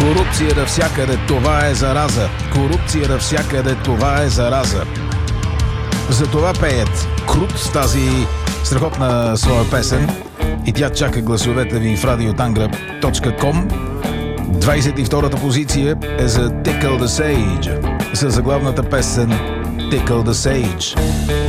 Корупция навсякъде, това е зараза. Корупция навсякъде, това е зараза. Затова пеят Крут с тази страхотна своя песен и тя чака гласовете ви в radiotangrab.com. 22-та позиция е за Tickle the Sage със заглавната песен Tickle the Sage.